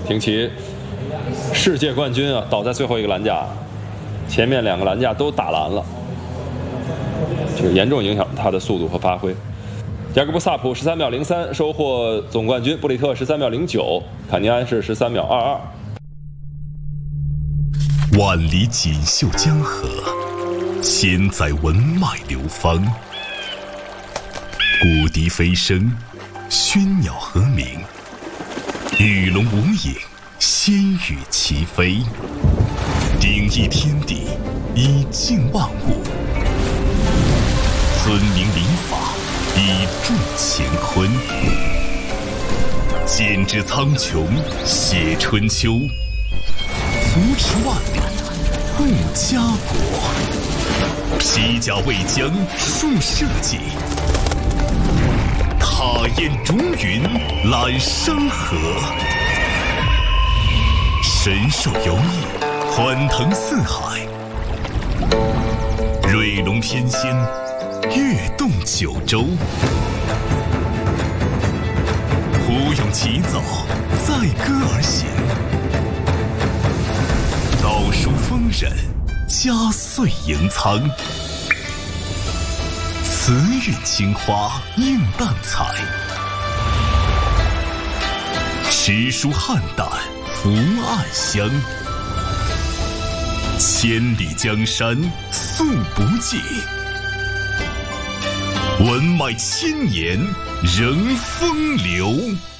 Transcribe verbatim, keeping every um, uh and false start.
平齐世界冠军啊，倒在最后一个栏架，前面两个栏架都打蓝了，这个严重影响他的速度和发挥。雅各布萨普十三秒零三收获总冠军，布里特十三秒零九，坎尼安是十三秒二二。 万里锦绣江河，千载文脉流芳。古笛飞声，喧鸟和鸣，与龙无影，仙羽齐飞。鼎益天地，以静万物。尊明礼法，以助乾坤。剪纸苍穹，写春秋。扶持万里，护家国。披甲为疆，树社稷。踏雁逐云，揽山河。神兽游弋，欢腾四海。瑞龙翩跹，跃动九州。胡勇起早，载歌而行。道书丰稔，家岁盈仓。慈韵青花映淡彩，诗书汉旦福暗香。千里江山素不尽，文脉千年仍风流。